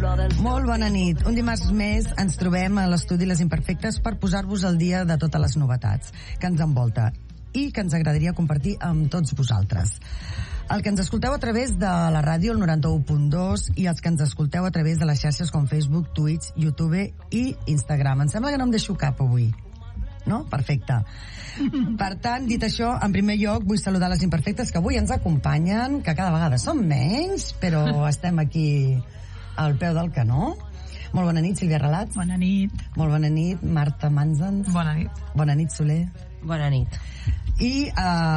Molt bona nit. Un dimarts més ens trobem a l'estudi Les Imperfectes per posar-vos al dia de totes les novetats que ens envolta i que ens agradaria compartir amb tots vosaltres. El que ens escolteu a través de la ràdio, el 91.2, i els que ens escolteu a través de les xarxes com Facebook, Twitch, YouTube i Instagram. Em sembla que no em deixo cap avui. No? Perfecte. Per tant, dit això, en primer lloc vull saludar les imperfectes que avui ens acompanyen, que cada vegada són menys, però estem aquí al peu del canó. Molt bona nit, Sílvia Relats. Bona nit. Molt bona nit, Marta Mansens. Bona nit. Bona nit, Soler. Bona nit. I,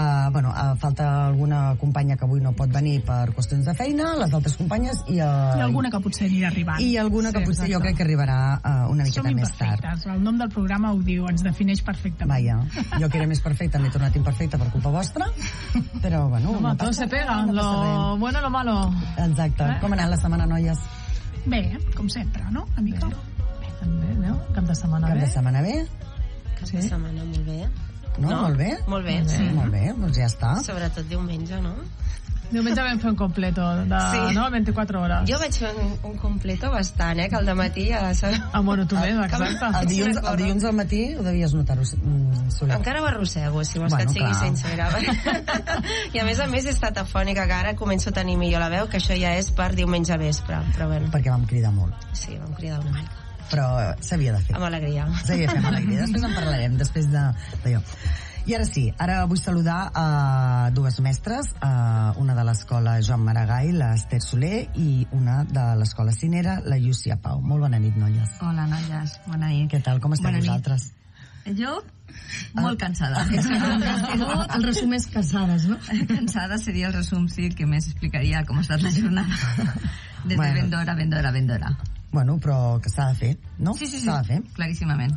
falta alguna companya que avui no pot venir per qüestions de feina, les altres companyes i alguna que potser anirà arribant. I alguna que potser jo crec que arribarà una miqueta més tard. Som imperfectes, el nom del programa ho diu, ens defineix perfectament. Vaja, jo que era més perfecta m'he tornat imperfecta per culpa vostra, però bueno... Home, todo se pega, lo bueno, lo malo. Exacte. Com ha anat la setmana, noies? Bé, com sempre, no? Una mica. Bé, també, no? Cap de setmana bé. Cap de setmana bé? Cap de setmana molt bé. No? Molt bé? Molt bé, sí. Molt bé, doncs ja està. Sobretot diumenge, no? Diumenge vam fer un completo de, no? 24 hores. Jo vaig fer un completo bastant, que al dematí ja... Bueno, tu bé, exacte. El dilluns al matí ho devies notar-ho, Soler. Encara ho arrossego, si vols que et sigui sincera. I a més he estat afònica, que ara començo a tenir millor la veu, que això ja és per diumenge vespre, però bueno. Perquè vam cridar molt. Sí, vam cridar una mica. Però s'havia de fer. Amb alegria. S'havia de fer amb alegria. Després en parlarem, després d'allò. I ara sí, ara vull saludar dues mestres, una de l'escola Joan Maragall, l'Ester Soler, i una de l'escola Cinera, la Llúcia Pau. Molt bona nit, noies. Hola, noies. Bona nit. Què tal? Com esteu vosaltres? Jo, molt cansada. El resum és cansades, no? Cansada seria el resum, sí, que més explicaria com ha estat la jornada. Des de ben d'hora. Bueno, però que s'ha de fer, no? Sí. S'ha de fer. Claríssimament.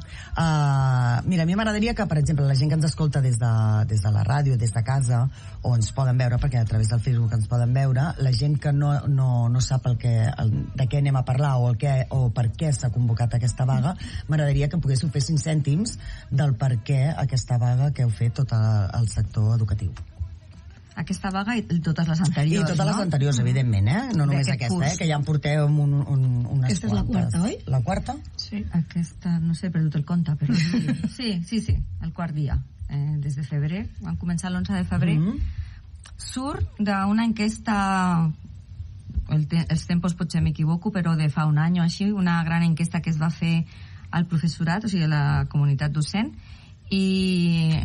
Mira, a mi m'agradaria que, per exemple, la gent que ens escolta des de la ràdio, des de casa, o ens poden veure, perquè a través del Facebook ens poden veure, la gent que no sap de què anem a parlar o per què s'ha convocat aquesta vaga, m'agradaria que poguéssiu fer 5 cèntims del per què aquesta vaga que heu fet tot el sector educatiu. Aquesta vaga i totes les anteriors, I totes les anteriors, evidentment, no només aquesta, que ja en porteu unes quantes. Aquesta és la quarta, oi? La quarta? Sí. Aquesta, no sé, he perdut el compte, però sí, el quart dia. Des de febrer, vam començar l'11 de febrer. Surt d'una enquesta, els tempos potser m'equivoco, però de fa un any o així, una gran enquesta que es va fer al professorat, o sigui, a la comunitat docent, i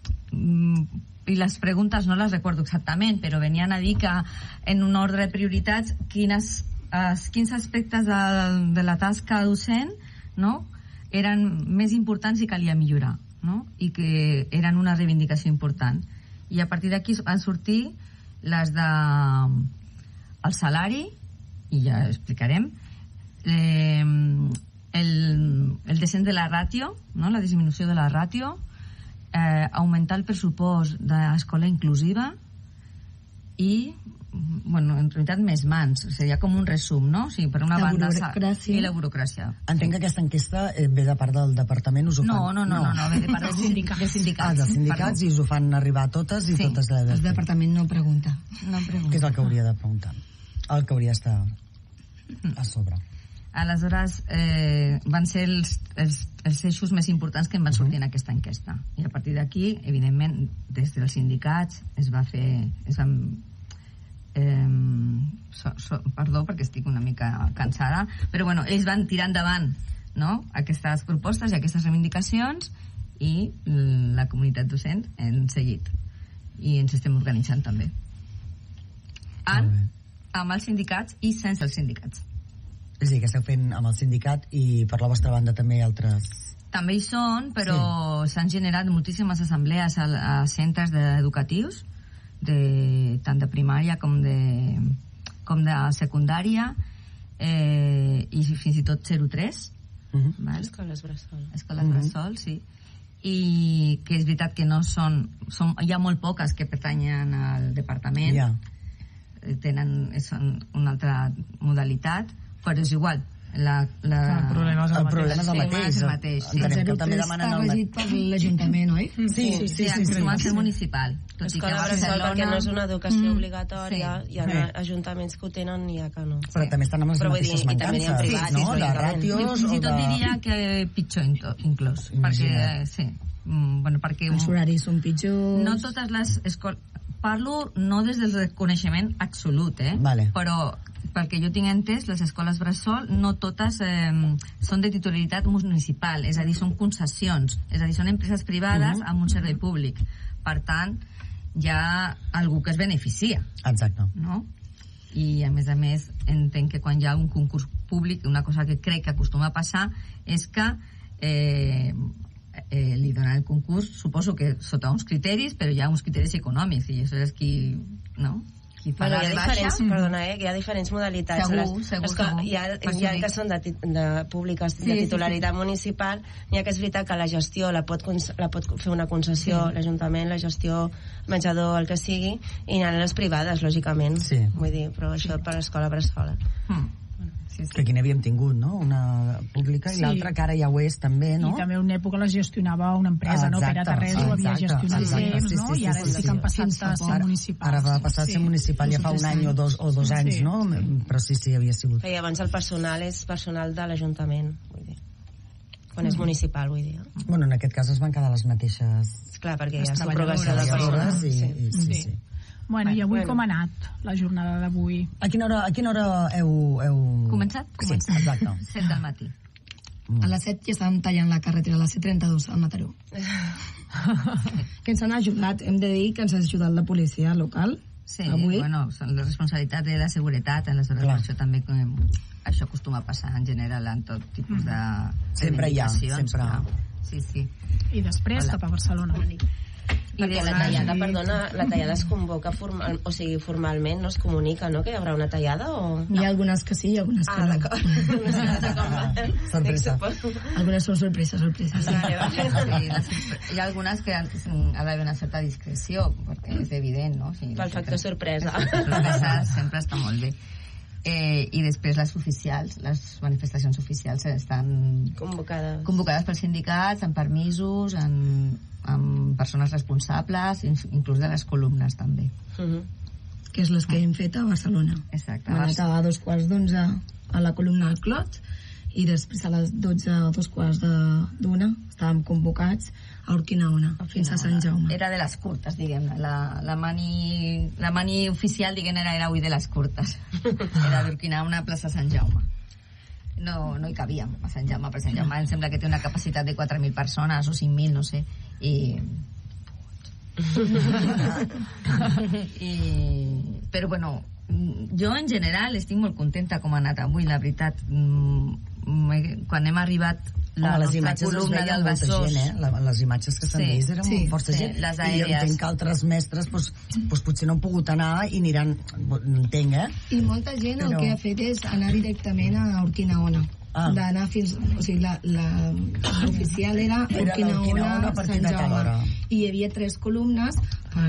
les preguntes no les recordo exactament, però venien a dir que en un ordre de prioritats quins aspectes de la tasca docent, no, eren més importants i calia millorar, no? I que eren una reivindicació important. I a partir d'aquí van sortir les de el salari, i ja explicarem, el descens de la ràtio, no? La disminució de la ràtio, augmentar el pressupost d'escola inclusiva i, bueno, en realitat més mans, seria com un resum, no? O sigui, per una banda... I la burocràcia. Entenc que aquesta enquesta ve de part del departament, us ho fan? No, ve de part dels sindicats. Dels sindicats, i us ho fan arribar a totes i totes les... El departament no pregunta. Què és el que hauria de preguntar? El que hauria d'estar a sobre. Aleshores van ser els eixos més importants que en van sortir en aquesta enquesta, i a partir d'aquí, evidentment, des dels sindicats es van perdó perquè estic una mica cansada, però bueno, ells van tirar endavant, no?, aquestes propostes i aquestes reivindicacions, i la comunitat docent hem seguit i ens estem organitzant també amb els sindicats i sense els sindicats. És a dir, que esteu fent amb el sindicat, i per la vostra banda també altres... També hi són, però s'han generat moltíssimes assemblees a centres educatius, tant de primària com de secundària, i fins i tot 0-3. Escoles bressol. Escoles bressol, sí. I que és veritat que no són... Hi ha molt poques que pertanyen al departament, són una altra modalitat, però és igual, El problema és el mateix. Entenem que també demanen està regit per l'Ajuntament, oi? Sí. Acostuma a ser municipal. Escola bressol, perquè no és una educació obligatòria, hi ha ajuntaments que ho tenen i hi ha que no. Però també estan amb les mateixes mancances, no? De ràtios fins i tot diria que pitjor inclús, perquè perquè els horaris són pitjors. no totes les escoles, parlo no des del reconeixement absolut, però pel que jo tinc entès, les escoles bressol no totes són de titularitat municipal, és a dir, són concessions, és a dir, són empreses privades amb un servei públic. Per tant, hi ha algú que es beneficia. Exacte. No? I a més, entenc que quan hi ha un concurs públic, una cosa que crec que acostuma a passar és que li donen el concurs, suposo que sota uns criteris, però hi ha uns criteris econòmics, i això és qui fa la de baixa. Hi ha diferents modalitats. Segur. Hi ha que són de públiques de titularitat municipal, hi ha que és veritat que la gestió la pot fer una concessió, l'Ajuntament, la gestió, menjador, el que sigui, i hi ha les privades, lògicament. Vull dir, però això per l'escola bressola. Que aquí n'havíem tingut, no? Una pública i l'altra que ara ja ho és també, no? I també una època la gestionava una empresa, no? Pere Terrés ho havia gestionat temps, no? I ara sí que han passat a ser municipals. Ara va passar a ser municipal ja fa un any o dos anys, no? Però sí, havia sigut. I abans el personal és personal de l'Ajuntament, vull dir. Quan és municipal, vull dir. Bueno, en aquest cas es van quedar les mateixes... Clar, perquè hi ha subrogació de personal. Sí. Bueno, i avui com ha anat la jornada d'avui? A quina hora heu... Començat? Sí, exacte. 7 del matí. A les 7 ja estàvem tallant la carretera, a les 7:32 al Mataró. Que ens han ajudat, hem de dir que ens ha ajudat la policia local. Sí, avui. Bueno, la responsabilitat de la seguretat en les hores d'acció també, això acostuma a passar en general en tot tipus de sempre hi ha, sempre. Sí. I després cap a Barcelona. I la tallada, perdona, la tallada es convoca formalment, no es comunica, no?, que hi haurà una tallada o... Hi ha algunes que sí i algunes que no. D'acord. Sorpresa. Algunes són sorpreses. Hi ha algunes que ha d'haver una certa discreció, perquè és evident, no? Pel factor sorpresa. Sempre està molt bé. I després les manifestacions oficials estan convocades pels sindicats, amb permisos, amb persones responsables, inclús de les columnes també. Que és les que hem fet a Barcelona. Exacte. Vam acabar a 11:15 a la columna del Clot i després a les 12 o 2:15 estàvem convocats a Urquinaona, fins a Sant Jaume. Era de les curtes, diguem-ne. La mani oficial, diguem-ne, era avui de les curtes. Era d'Urquinaona a plaça Sant Jaume. No hi cabíem a Sant Jaume, però Sant Jaume em sembla que té una capacitat de 4.000 persones o 5.000, no sé, però bueno, jo en general estic molt contenta com ha anat avui, la veritat. Quan hem arribat la nostra columna del Besòs, les imatges que s'han vist eren força gent, les i aèries, entenc que altres mestres potser no han pogut anar i aniran, entenc, i molta gent el que ha fet és anar directament a Urquinaona, d'anar fins, o sigui, l'oficial era Urquinaona, Sant Jaume, i hi havia 3 columnes per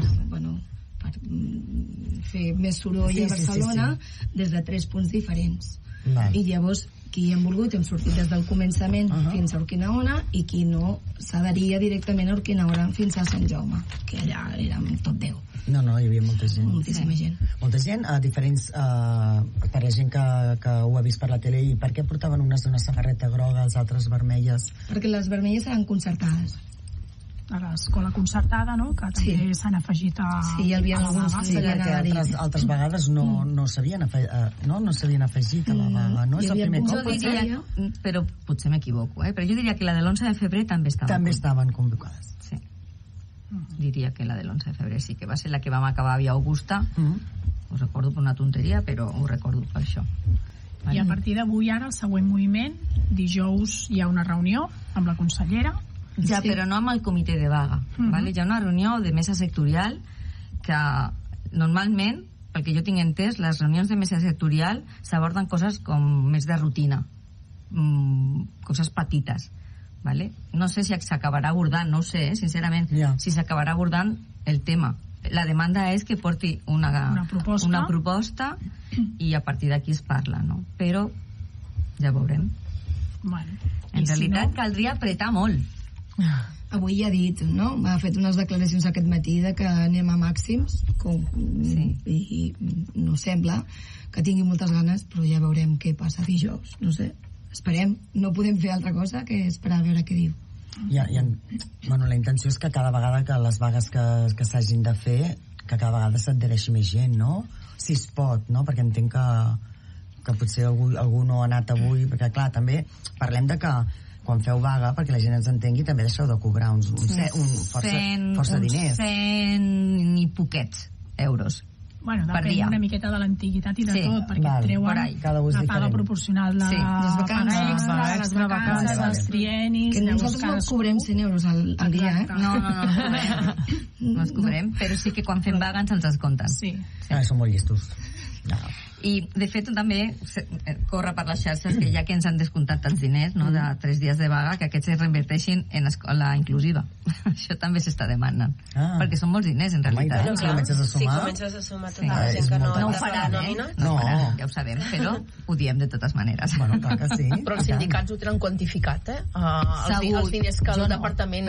fer més soroll a Barcelona des de 3 punts diferents. I llavors qui hem volgut hem sortit des del començament fins a Urquinaona, i qui no s'adheria directament a Urquinaona fins a Sant Jaume, que allà érem tot 10. No, hi havia molta gent. Moltíssima gent. Molta gent, diferents, per la gent que ho ha vist per la tele. I per què portaven unes d'una samarreta groga, els altres vermelles? Perquè les vermelles eren concertades. A l'escola concertada, no?, que també s'han afegit a... Sí, hi havia alguns que perquè altres vegades no s'havien afegit a la vaga, no? És el primer cop. Jo diria, però potser m'equivoco, però jo diria que la de l'11 de febrer també estaven convocades. Sí. Diria que la de l'11 de febrer sí que va ser la que vam acabar a Via Augusta. Ho recordo per una tonteria, però ho recordo per això. I a partir d'avui ara el següent moviment, dijous hi ha una reunió amb la consellera. Ja, però no amb el comitè de vaga. Vale? Hi ha una reunió de mesa sectorial que normalment, pel que jo tinc entès, les reunions de mesa sectorial s'aborden coses com més de rutina, coses petites. Vale? No sé si s'acabarà abordant, no ho sé, sincerament, si s'acabarà abordant el tema. La demanda és que porti una proposta i a partir d'aquí es parla, no? Però Ja veurem. Bueno, en realitat caldria apretar molt. Avui ja ha dit, no? Ha fet unes declaracions aquest matí de que anem a màxims i no sembla que tingui moltes ganes, però ja veurem què passa dijous, no sé, esperem, no podem fer altra cosa que esperar a veure què diu. Bueno, la intenció és que cada vegada que les vagues que s'hagin de fer, que cada vegada s'adhereixi més gent, no? Si es pot, no? Perquè entenc que potser algú no ha anat avui, perquè clar, també parlem de que quan feu vaga, perquè la gent ens entengui, també deixeu de cobrar força diners. 100 i poquets euros. Bueno, depèn una miqueta de l'antiguitat i de tot, perquè treuen la paga proporcional de les paga extra, les vacances, els triennis... Que nosaltres no cobrem 100 euros al dia, eh? No els cobrem, però sí que quan fem vaga ens els descompten. Sí. Són molt llestos. I, de fet, també corre per les xarxes que ja que ens han descomptat tants diners, no, de 3 dies de vaga, que aquests es reinverteixin en escola inclusiva. Això també s'està demanant. Perquè són molts diners, en realitat. Si comences a sumar... Si comences a sumar tota la gent que no ho faran, no ho faran, ja ho sabem, però ho diem de totes maneres. Bueno, clar que sí. Però els sindicats ho tenen quantificat, els diners que el departament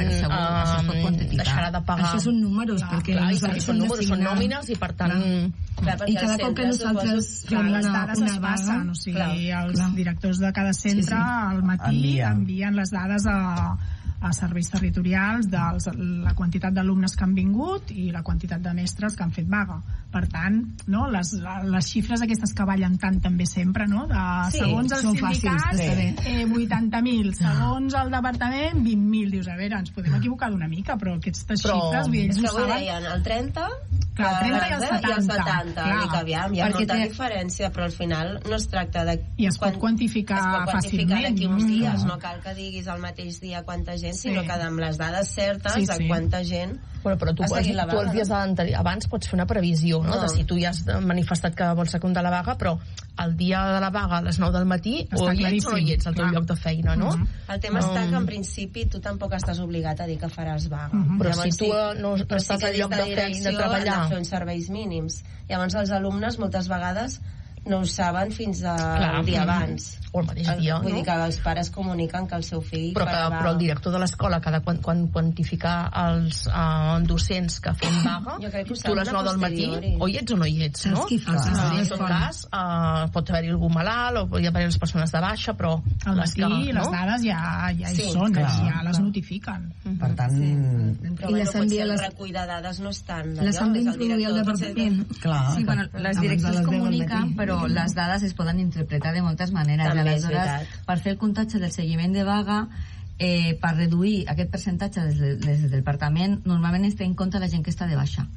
deixarà de pagar. Això són números, perquè són números, són nòmines, i per tant... I cada cop que nosaltres les dades es passen, o sigui, els directors de cada centre al matí envien les dades a serveis territorials de la quantitat d'alumnes que han vingut i la quantitat de mestres que han fet vaga. Per tant, no, les xifres aquestes que ballen tant també sempre, no? Segons els sindicats, 80.000, segons el departament, 20.000. Dius, a veure, ens podem equivocar d'una mica, però aquestes xifres, ells ho saben. Deien el 30, clar, el 30 i el 70. Dic, aviam, hi ha molta diferència, però al final no es tracta de... I es pot quantificar fàcilment. D'aquí uns dies, no cal que diguis el mateix dia quanta gent, sinó que amb les dades certes de quanta gent... Bueno, però tu els dies abans pots fer una previsió, no? De si tu ja has manifestat que vols secundar la vaga, però el dia de la vaga a les 9 del matí o hi ets o no hi ets al teu lloc de feina, no? El tema està que en principi tu tampoc estàs obligat a dir que faràs vaga. Però si tu no estàs al lloc de feina de treballar... de fer uns serveis mínims. Llavors els alumnes moltes vegades no ho saben fins al dia abans. O el mateix dia, Vull dir que els pares comuniquen que el seu fill però el director de l'escola cada quan quantificar els docents que fan vaga, tu a les 9 del matí o hi ets o no hi ets, no? En tot cas pot haver-hi algú malalt o pot haver-hi les persones de baixa, però al matí les dades ja hi són, ja les notifiquen. Per tant... Però potser el recull de dades no és tan... Les han d'introduir al departament. Sí, bueno, les directors comuniquen, però les dades es poden interpretar de moltes maneres. Aleshores, per fer el comptatge del seguiment de vaga, per reduir aquest percentatge des del departament, normalment es té en compte la gent que està de baixa.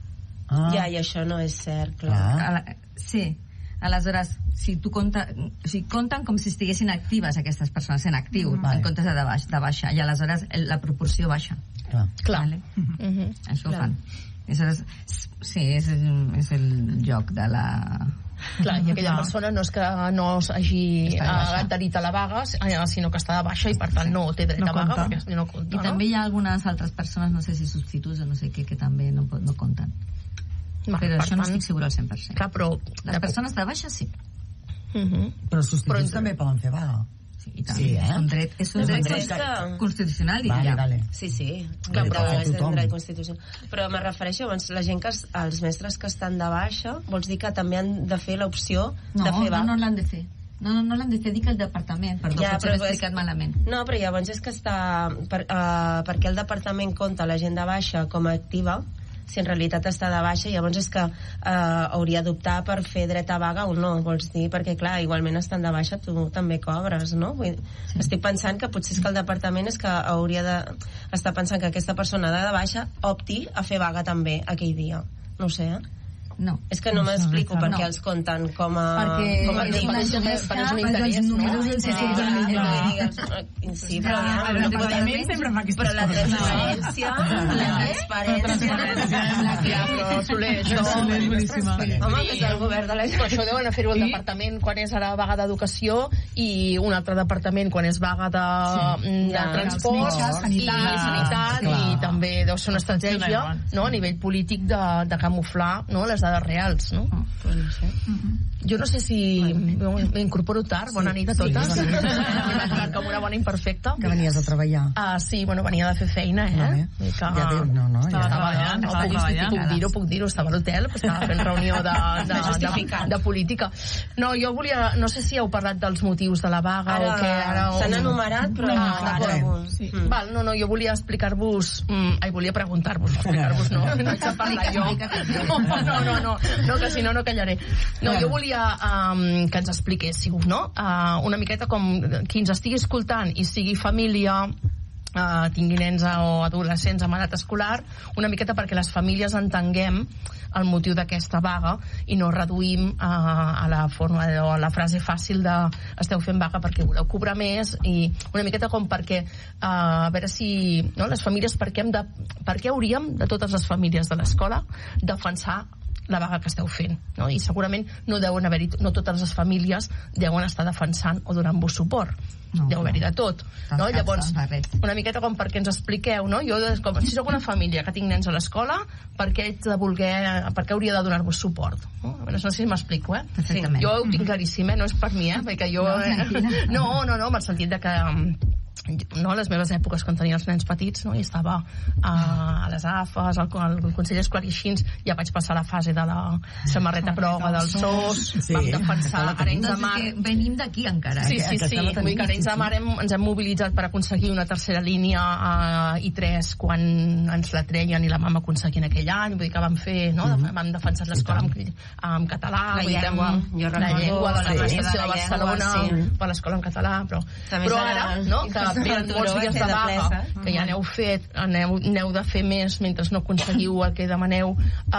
Ja, i això no és cert, clar. Sí. Aleshores, si compten com si estiguessin actives aquestes persones, en actiu, en comptes de baixa, i aleshores la proporció baixa. Clar. Això ho fan. Aleshores, sí, és el joc de la... Clar, i aquella persona no és que no s'hagi adherit a la vaga, sinó que està de baixa i per tant no té dret a vaga perquè no compta. I també hi ha algunes altres persones, no sé si substituts o no sé què, que també no compten. Però això no estic segura al 100%. Clar, però... Les persones de baixa sí. Però substituts també poden fer vaga. I tant, és un dret constitucional, diria. Sí, és un dret constitucional. Però me refereixo, la gent els mestres que estan de baixa, vols dir que també han de fer l'opció de fer vaga? No l'han de fer. No l'han de fer, dic el departament, perdó, potser l'he explicat malament. No, però llavors és que està... perquè el departament compta la gent de baixa com a activa, si en realitat està de baixa, llavors és que hauria d'optar per fer dret a vaga o no, vols dir, perquè clar, igualment estan de baixa, tu també cobres, no? Estic pensant que potser és que el departament és que hauria d'estar pensant que aquesta persona de baixa opti a fer vaga també aquell dia, no ho sé, No. És que no m'explico per què els compten com a... Perquè és un interès, no? Sí, però la transparència... Home, que és el govern de la Generalitat. Això deuen fer-ho al departament quan és ara vaga d'educació i un altre departament quan és vaga de transport i sanitat, i també deu ser una estratègia a nivell polític de camuflar les dades reals, no? Jo no sé si m'incorporo tard, bona nit a totes. Com una bona imperfecta. Que venies a treballar? Sí, bueno, venia de fer feina, Ja diu, no. Estava treballant, puc dir-ho, estava a l'hotel, estava fent reunió de política. No, jo volia, no sé si heu parlat dels motius de la vaga o què. S'han enumerat, però no, jo volia explicar-vos, volia preguntar-vos, no haig de parlar jo. No, que si no, no callaré. No, jo volia que ens expliquéssiu, no? Una miqueta com qui ens estigui escoltant i sigui família, tingui nens o adolescents amb edat escolar, una miqueta perquè les famílies entenguem el motiu d'aquesta vaga i no reduïm a la forma o a la frase fàcil de esteu fent vaga perquè voleu cobrar més, i una miqueta com perquè a veure si les famílies per què hauríem de totes les famílies de l'escola defensar la vaga que esteu fent, no? I segurament no totes les famílies deuen estar defensant o donant-vos suport, deu haver-hi de tot, no? Llavors, una miqueta com perquè ens expliqueu, no? Jo, si sóc una família que tinc nens a l'escola, per què hauria de donar-vos suport, no? No sé si m'explico, jo ho tinc claríssim, no és per mi, perquè jo no, en el sentit de que a les meves èpoques quan tenia els nens petits, i estava a les AFAs, al Consell Escolar i així, ja vaig passar la fase de la samarreta groga dels SOS, vam defensar Arenys de Mar. Venim d'aquí encara. Sí, vull dir que Arenys de Mar ens hem mobilitzat per aconseguir una tercera línia a I3 quan ens la treien i la vam aconseguir en aquell any, vull dir que vam fer, vam defensar l'escola en català, la llengua de la Universitat de Barcelona per l'escola en català, però ara, que venen molts dies de vaga, que ja n'heu fet, n'heu de fer més mentre no aconseguiu el que demaneu,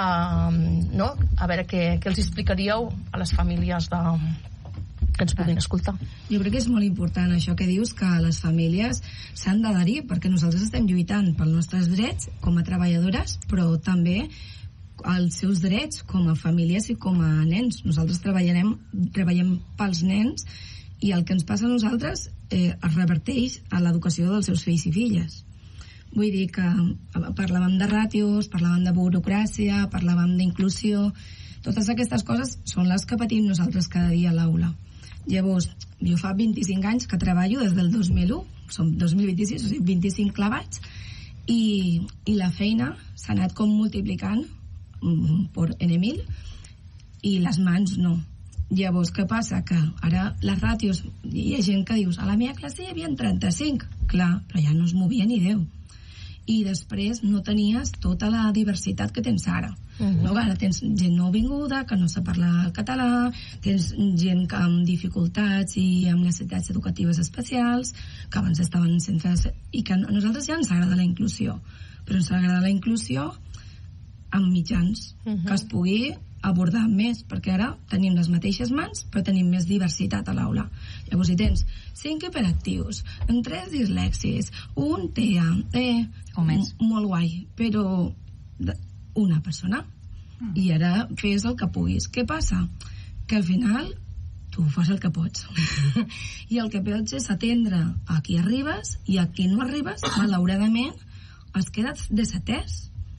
a veure què els explicaríeu a les famílies que ens puguin escoltar. Jo crec que és molt important això que dius, que les famílies s'han d'adherir, perquè nosaltres estem lluitant pels nostres drets com a treballadores, però també els seus drets com a famílies i com a nens. Nosaltres treballem pels nens, i el que ens passa a nosaltres es reverteix a l'educació dels seus fills i filles. Vull dir que parlàvem de ràtios, parlàvem de burocràcia, parlàvem d'inclusió. Totes aquestes coses són les que patim nosaltres cada dia a l'aula. Llavors, jo fa 25 anys que treballo des del 2001, som 2026, o sigui, 25 clavats, i la feina s'ha anat com multiplicant per N1000 i les mans no. Llavors, què passa? Que ara les ràtios, hi ha gent que dius, a la meva classe hi havia 35, clar, però ja no es movia ni 10. I després no tenies tota la diversitat que tens ara. Ara tens gent nouvinguda que no sap parlar català, tens gent amb dificultats i amb necessitats educatives especials, que abans estaven sense... I que a nosaltres ja ens agrada la inclusió, però ens agrada la inclusió amb mitjans, que es pugui abordar més, perquè ara tenim les mateixes mans però tenim més diversitat a l'aula. Llavors, si tens 5 hiperactius, 3 dislèxis, un TEA, molt guai, però una persona, i ara fes el que puguis. Què passa? Que al final tu fas el que pots i el que pots és atendre a qui arribes, i a qui no arribes, malauradament has quedat desatès,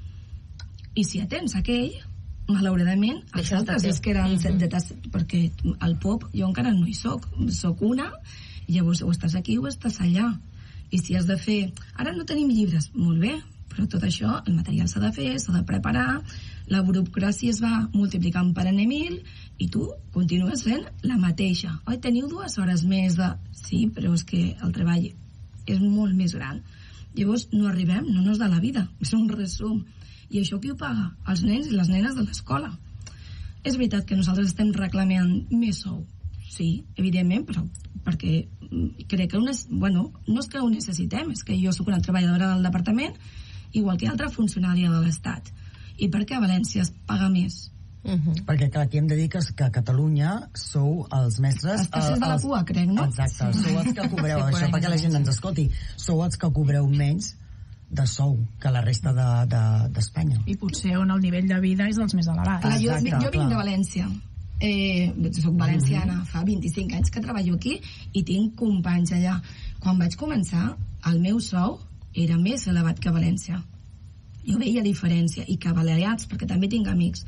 i si atens aquell, malauradament els altres és que eren perquè al POP jo encara no hi soc una, i llavors o estàs aquí o estàs allà, i si has de fer, ara no tenim llibres, molt bé, però tot això, el material s'ha de fer, s'ha de preparar, la burocràcia es va multiplicant per N1000 i tu continues fent la mateixa. Oi, teniu 2 hores més de... Sí, però és que el treball és molt més gran, llavors no arribem, no nos da la vida, és un resum. I això qui ho paga? Els nens i les nenes de l'escola. És veritat que nosaltres estem reclamant més sou, sí, evidentment, però perquè crec que no és que ho necessitem, és que jo sóc una treballadora del departament igual que altra funcionària de l'Estat. I per què a València es paga més? Perquè aquí hem de dir que a Catalunya sou els mestres... Estàs de la cua, crec, no? Exacte, sou els que cobreu, això perquè la gent ens escolti, sou els que cobreu menys de sou que la resta d'Espanya. I potser on el nivell de vida és dels més elevats. Jo vinc de València, soc valenciana, fa 25 anys que treballo aquí i tinc companys allà. Quan vaig començar, el meu sou era més elevat que a València. Jo veia diferència, i que a Balears, perquè també tinc amics,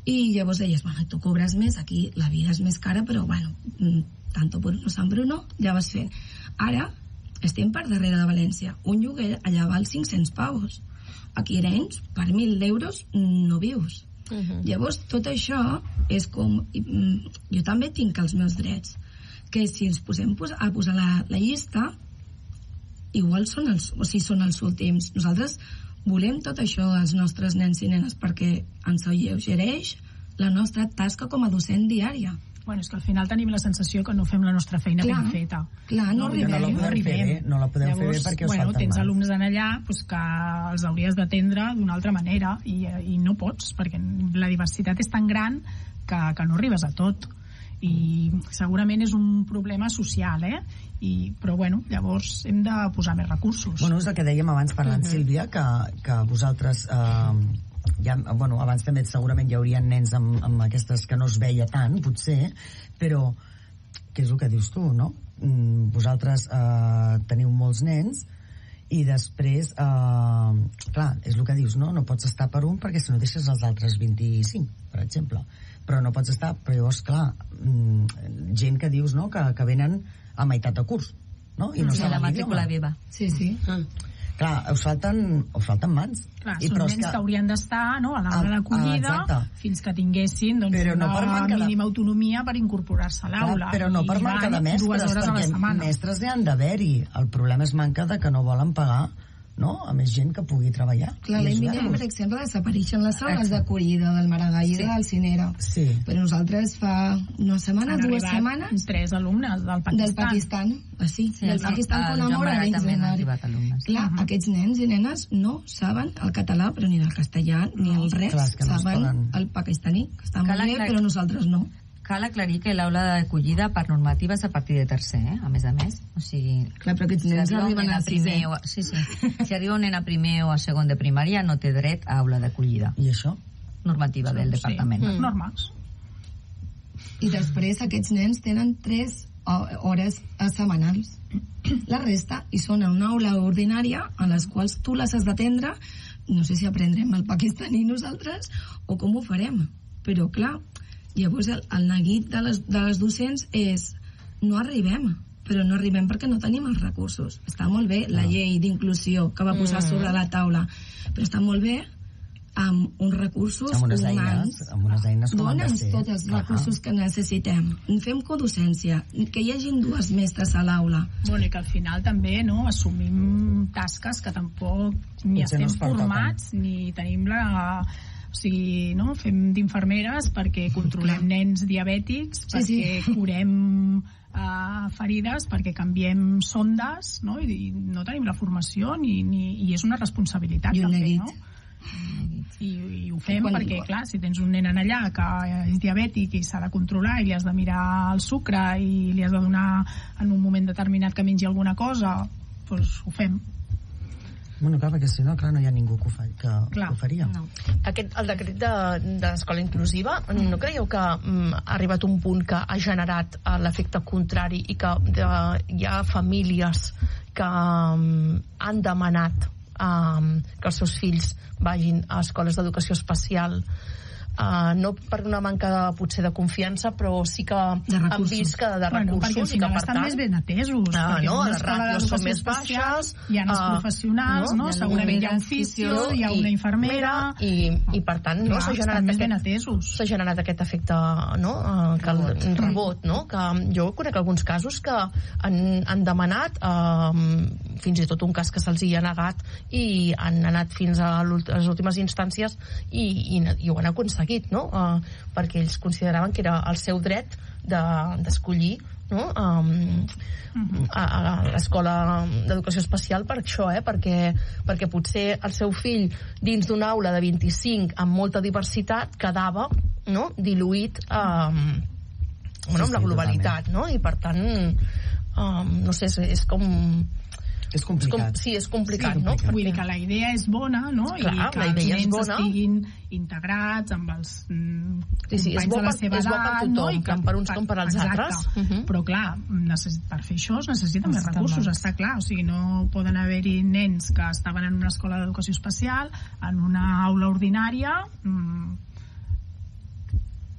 i llavors deies, bueno, tu cobres més, aquí la vida és més cara, però bueno, tanto por uno San Bruno, ja vas fent. Ara estem per darrere de València, un lloguer allà val 500 pavos, aquí a Arenys per 1.000 euros no vius. Llavors tot això és com, jo també tinc els meus drets, que si ens posem a posar la llista, igual són els últims. Nosaltres volem tot això als nostres nens i nenes perquè ens alleugereix la nostra tasca com a docent diària. Bueno, és que al final tenim la sensació que no fem la nostra feina ben feta. Clar, no arribem. No la podem fer bé perquè us falten mans. Tens alumnes en allà que els hauries d'atendre d'una altra manera i no pots, perquè la diversitat és tan gran que no arribes a tot. I segurament és un problema social, però bueno, llavors hem de posar més recursos. Bueno, és el que dèiem abans parlant, Sílvia, que vosaltres abans també segurament hi haurien nens amb aquestes que no es veia tant, potser, però què és el que dius tu, no? Vosaltres teniu molts nens i després clar, és el que dius, no? No pots estar per un perquè si no deixes els altres 25, per exemple, però no pots estar, però llavors, clar, gent que dius, no?, que venen a meitat de curs, no? I no la matrícula viva. Sí. Clar, us falten mans. Clar, són nens que haurien d'estar, no?, a l'aula d'acollida fins que tinguessin una mínima autonomia per incorporar-se a l'aula. Però no per manca de mestres, perquè mestres hi han d'haver-hi. El problema és manca de que no volen pagar, no?, a més gent que pugui treballar. Clar, l'any vinent, per exemple, desapareixen les aules d'acollida del Maragall i del Cinera. Sí. Però nosaltres fa una setmana, 2 setmanes... 3 alumnes del Pakistan. Del Pakistan con amor a ells. Clar, aquests nens i nenes no saben el català, però ni el castellà, ni el res. Saben el pakistaní, que està molt bé, però nosaltres no. Cal aclarir que l'aula d'acollida per normativa és a partir de tercer, a més a més. O sigui, clar, però aquests nens arriben a primer. Sí. Si arriba un nen a primer o a segon de primària no té dret a aula d'acollida. I això? Normativa del departament. Normals. I després aquests nens tenen 3 hores setmanals. La resta hi són a una aula ordinària en les quals tu les has d'atendre. No sé si aprendrem el pakistaní nosaltres o com ho farem. Però clar, llavors el neguit de les docents és no arribem, però no arribem perquè no tenim els recursos. Està molt bé la llei d'inclusió que va posar sobre la taula, però està molt bé amb uns recursos humans. Amb unes eines com han de ser. Dona'ns tots els recursos que necessitem. Fem codocència, que hi hagin 2 mestres a l'aula. Bueno, i que al final també assumim tasques que tampoc ni estem formats ni tenim la... O sigui, no? Fem d'infermeres perquè controlem nens diabètics, perquè curem ferides, perquè canviem sondes, no? I no tenim la formació i és una responsabilitat també, no? I ho fem perquè, clar, si tens un nen en allà que és diabètic i s'ha de controlar i li has de mirar el sucre i li has de donar en un moment determinat que mengi alguna cosa, doncs ho fem. Bueno, clar, perquè si no, clar, no hi ha ningú que ho faria. No. El decret de l'escola inclusiva, no creieu que ha arribat un punt que ha generat l'efecte contrari i que hi ha famílies que han demanat que els seus fills vagin a escoles d'educació especial, no per una manca potser de confiança, però sí que han vist que de recursos, perquè al final estan més ben atesos, les ràtios són més baixes, hi ha els professionals, segurament hi ha un fisio, hi ha una infermera i per tant s'ha generat aquest efecte, que el rebot, que jo conec alguns casos que han demanat, fins i tot un cas que se'ls hi ha negat i han anat fins a les últimes instàncies i ho han aconseguit, perquè ells consideraven que era el seu dret d'escollir a l'escola d'educació especial per això, perquè potser el seu fill dins d'una aula de 25 amb molta diversitat quedava diluït amb la globalitat, i per tant no sé, és com... És complicat. Sí, és complicat, no? Vull dir que la idea és bona, no? Clar, i que els nens estiguin integrats amb els companys de la seva edat, no? I tant per uns com per als altres. Però clar, per fer això es necessiten més recursos, està clar. O sigui, no poden haver-hi nens que estaven en una escola d'educació especial, en una aula ordinària,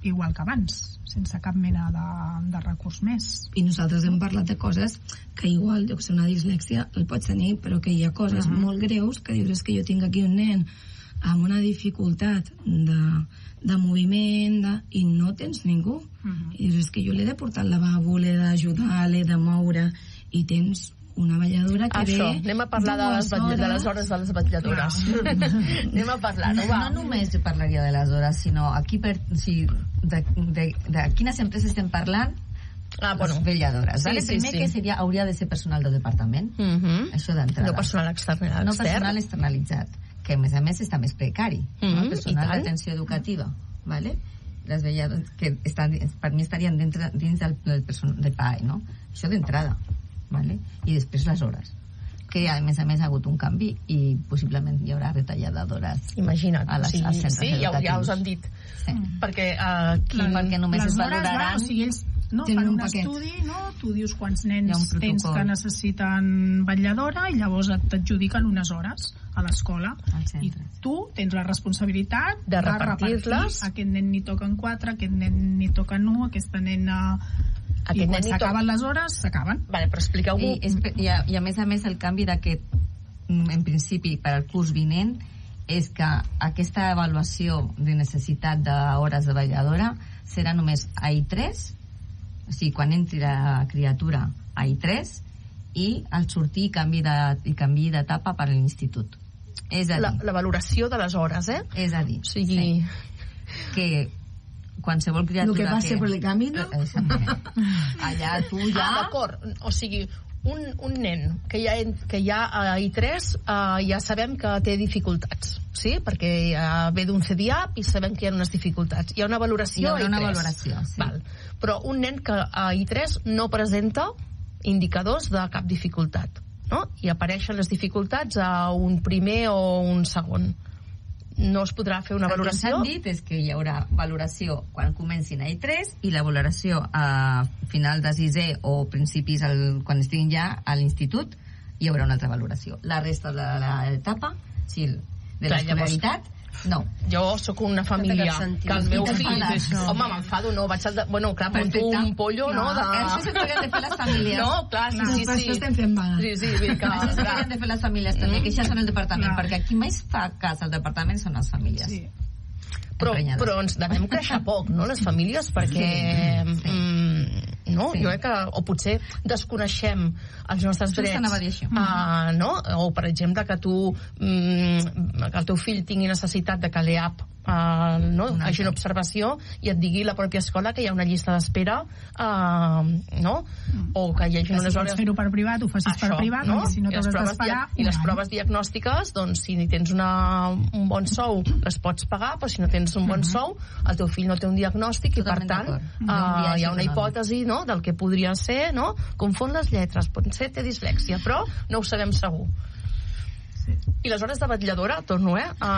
igual que abans, sense cap mena de recurs més. I nosaltres hem parlat de coses que igual, jo que sé, una dislèxia el pots tenir, però que hi ha coses molt greus que dius, és que jo tinc aquí un nen amb una dificultat de moviment i no tens ningú. I dius, és que jo l'he de portar al lavabo, l'he d'ajudar, l'he de moure, i tens una vetlladora que ve... Anem a parlar de les hores de les vetlladores. Anem a parlar-ho, va. No només parlaria de les hores, sinó aquí de quines empreses estem parlant. Les vetlladores. Primer que hauria de ser personal del departament. Això d'entrada. No personal externalitzat. No personal externalitzat, que a més està més precari. Personal d'atenció educativa. Les vetlladores que per mi estarien dins del PAE. Això d'entrada. I després les hores, que a més ha hagut un canvi i possiblement hi haurà retallada d'hores. Imagina't, als centres educatius. Ja us han dit, perquè només es valoraran. Fan un estudi, tu dius quants nens tens que necessiten vetlladora i llavors t'adjudiquen unes hores a l'escola i tu tens la responsabilitat de repartir-les. Aquest nen n'hi toquen 4, aquest nen n'hi toquen 1, aquesta nena... I quan s'acaben les hores, s'acaben. Vale, però expliqueu-ho. I a més el canvi d'aquest, en principi, per al curs vinent, és que aquesta avaluació de necessitat d'hores de vetlladora serà només a I3, o sigui, quan entri la criatura a I3, i al sortir canvi d'etapa per a l'institut. És a dir... La valoració de les hores, És a dir, que qualsevol criatura lo que pase por el camino allà tu ja... d'acord, o sigui un nen que ja a I3 ja sabem que té dificultats, sí? Perquè ve d'un CDIAP i sabem que hi ha unes dificultats, hi ha una valoració a I3. Val. Però un nen que a I3 no presenta indicadors de cap dificultat, i apareixen les dificultats a un primer o un segon, no es podrà fer una valoració. El que s'han dit és que hi haurà valoració quan comencin a I3 i la valoració a final de 6è o principis quan estiguin ja a l'institut hi haurà una altra valoració. La resta de l'etapa, de l'escolaritat, no. Jo sóc una família que el meu fill home, m'enfado, no, vaig al... Bueno, clar, monto un pollo, no? Això s'haurien de fer les famílies. No, clar, sí. Això estem fent vaga. Sí, això s'haurien de fer les famílies també, que això són el departament, perquè qui més fa cas al departament són les famílies. Sí. Però ens devem queixar poc, no, les famílies, perquè jo crec que o potser desconeixem els nostres drets, o per exemple que que el teu fill tingui necessitat de que l'EAP hagi una observació i et digui la pròpia escola que hi ha una llista d'espera, o que hi hagi unes hores... Si pots fer-ho per privat, ho facis per privat, perquè si no t'has d'esperar... I les proves diagnòstiques, doncs si tens un bon sou les pots pagar, però si no tens un bon sou el teu fill no té un diagnòstic i per tant hi ha una hipòtesi del que podria ser, confon les lletres, potser té dislèxia, però no ho sabem segur. I les hores de vetlladora, torno,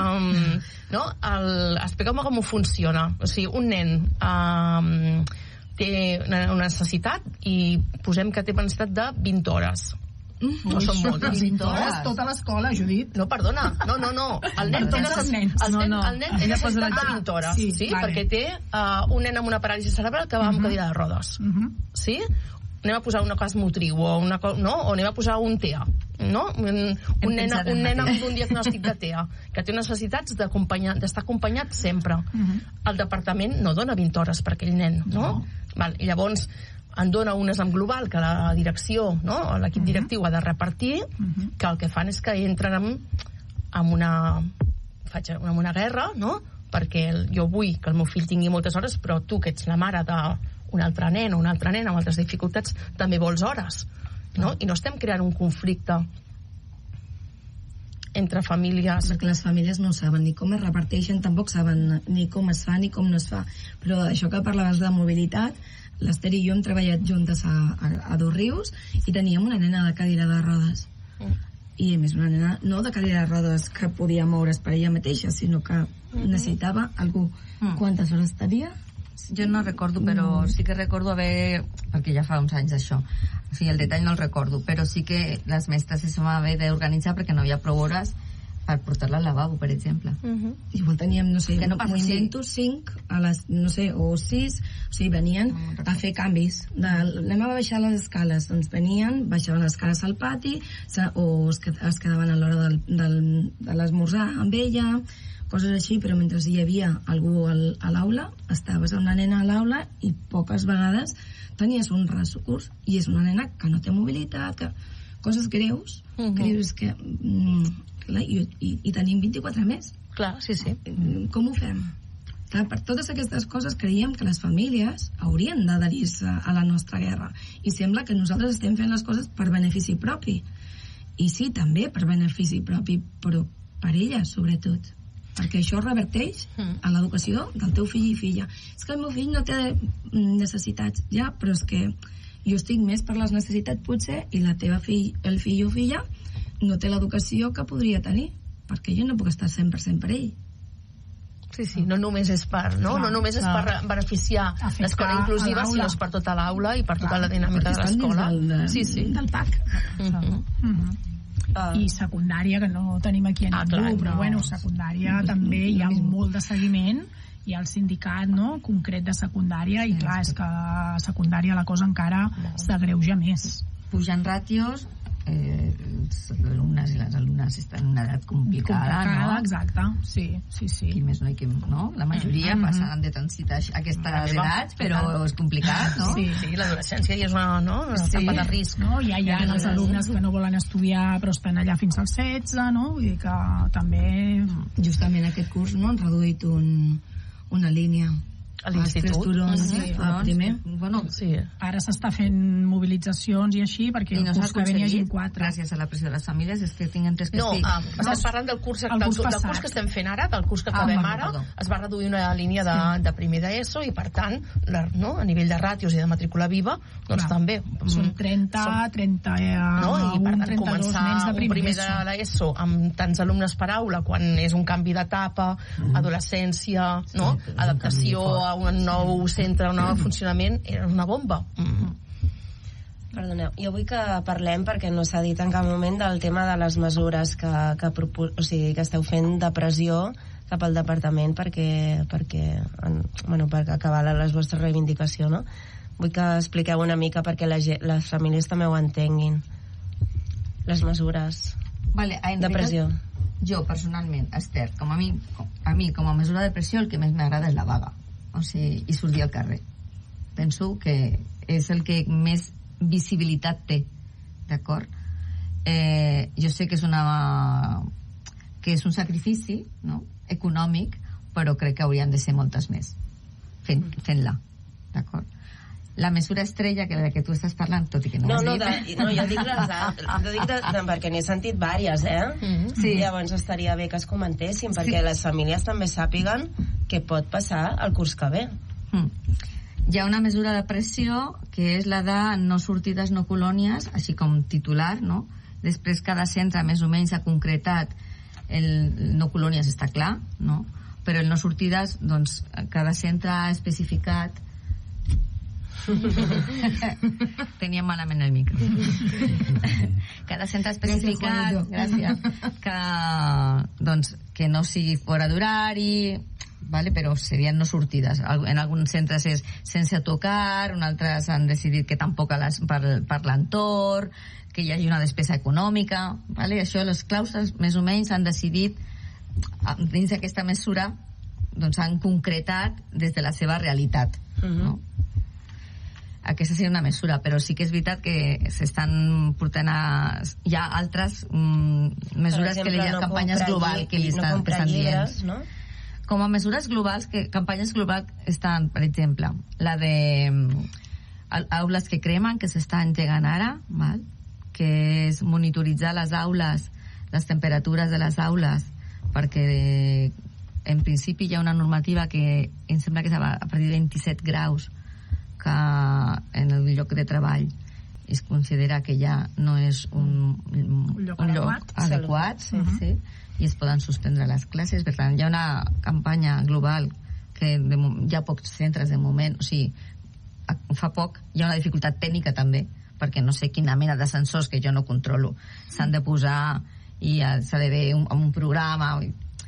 explica'm com funciona. O sigui, un nen té una necessitat i posem que té una necessitat de 20 hores. No són moltes. 20 hores, tota l'escola, Judit. No, perdona, no. El nen té necessitat de 20 hores, perquè té un nen amb una paràlisi cerebral que va amb cadira de rodes. Sí? Anem a posar una cas motriu o anem a posar un TEA, un nen amb un diagnòstic de TEA que té necessitats d'estar acompanyat sempre. El departament no dona 20 hores per aquell nen, i llavors en dona unes en global que la direcció, l'equip directiu ha de repartir, que el que fan és que entren en una guerra, perquè jo vull que el meu fill tingui moltes hores, però tu, que ets la mare d'un altre nen o un altre nen amb altres dificultats, també vols hores, i no estem creant un conflicte entre famílies. Perquè les famílies no saben ni com es reparteixen, tampoc saben ni com es fa ni com no es fa. Però això que parlaves de mobilitat, l'Ester i jo hem treballat juntes a Dosrius i teníem una nena de cadira de rodes. I a més una nena no de cadira de rodes que podia moure's per ella mateixa, sinó que necessitava algú. Quantes hores tenia? Jo no recordo, però sí que recordo perquè ja fa uns anys això, o sigui, el detall no el recordo, però sí que les mestres es van haver d'organitzar perquè no hi havia prou hores per portar-la al lavabo, per exemple. Igual teníem, no sé, m'ho invento 5 a les, no sé, o 6, o sigui, venien a fer canvis anem a baixar les escales, doncs venien, baixaven les escales al pati o es quedaven a l'hora de l'esmorzar amb ella, coses així, però mentre hi havia algú a l'aula, estaves amb una nena a l'aula i poques vegades tenies un recurs, i és una nena que no té mobilitat, coses greus, que dius que i tenim 24 més. Clar, sí. Com ho fem? Clar, per totes aquestes coses creiem que les famílies haurien d'adherir-se a la nostra guerra, i sembla que nosaltres estem fent les coses per benefici propi, i sí, també per benefici propi, però per elles sobretot, perquè això reverteix a l'educació del teu fill i filla. És que el meu fill no té necessitats, ja, però és que jo estic més per les necessitats potser, i el fill o filla no té l'educació que podria tenir, perquè jo no puc estar 100% per ell. Sí, no només és per, no només és per beneficiar l'escola inclusiva, sinó és per tota l'aula i per tota la dinàmica de l'escola. Del PAC. I secundària, que no tenim aquí a ningú, però bueno, secundària també hi ha molt de seguiment, hi ha el sindicat concret de secundària, i clar, és que a secundària la cosa encara s'agreuja més. Pujan ràtios, els alumnes i les alumnes estan en una edat complicada, no? Exacte, sí. Qui més no, no? La majoria passen de transitar aquestes edats, però és complicat, no? Sí, l'adolescència ja és una etapa de risc. Ja hi ha els alumnes que no volen estudiar però estan allà fins als 16, no? Vull dir que també... Justament aquest curs han reduït una línia a l'institut, primer. Ara s'està fent mobilitzacions i així, perquè el curs que ve n'hi hagi 4. Gràcies a la pressió de les famílies, és que tinguem tres que estàs parlant del curs que estem fent ara, del curs que acabem ara. Es va reduir una línia de primer d'ESO, i per tant, a nivell de ràtios i de matrícula viva, doncs també són 31, 32 nens de primer de l'ESO amb tants alumnes per aula, quan és un canvi d'etapa, adolescència, adaptació a un nou centre, un nou funcionament, era una bomba. Perdoneu, jo vull que parlem, perquè no s'ha dit en cap moment, del tema de les mesures que esteu fent de pressió cap al departament per acabar les vostres reivindicacions, no? Vull que expliqueu una mica perquè les famílies també ho entenguin, les mesures de pressió. Jo, personalment, Esther, com a mi, com a mesura de pressió, el que més m'agrada és la vaga. O sigui, i sortir al carrer. Penso que és el que més visibilitat té, d'acord? Jo sé que és un sacrifici, no?, econòmic, però crec que haurien de ser moltes més fent-la, d'acord? La mesura estrella, que la que tu estàs parlant, tot i que no ho has dit... jo dic perquè n'he sentit vàries, Sí. Llavors estaria bé que es comentessin, perquè les famílies també sàpiguen què pot passar el curs que ve. Hi ha una mesura de pressió, que és la de no sortides, no colònies, així com titular, no? Després cada centre més o menys ha concretat el no colònies, està clar, no? Però el no sortides, doncs, cada centre ha especificat... Tenia malament el micro. Cada centre ha especificat, gràcies, que no sigui fora d'horari, però serien no sortides. En alguns centres és sense tocar, en altres han decidit que tampoc per l'entorn, que hi hagi una despesa econòmica, això les claustres més o menys han decidit dins d'aquesta mesura, doncs han concretat des de la seva realitat, no? Aquesta seria una mesura, però sí que és veritat que s'estan portant hi ha altres mesures, que hi ha campanyes globals que li estan dient, no? Com a mesures globals, campanyes globals estan, per exemple, la de aules que cremen, que s'està engegant ara, que és monitoritzar les aules, les temperatures de les aules, perquè en principi hi ha una normativa que em sembla que és a partir de 27 graus, que en el lloc de treball es considera que ja no és un lloc adequat, i es poden suspendre les classes. Per tant, hi ha una campanya global que hi ha pocs centres de moment, o sigui, fa poc hi ha una dificultat tècnica també, perquè no sé quina mena de sensors, que jo no controlo, s'han de posar i s'ha de ver un programa.